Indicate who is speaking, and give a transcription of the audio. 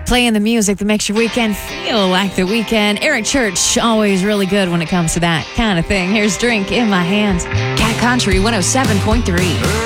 Speaker 1: Playing the music that makes your weekend feel like the weekend. Eric Church, always really good when it comes to that kind of thing. Here's Drink in My Hand. Cat Country 107.3.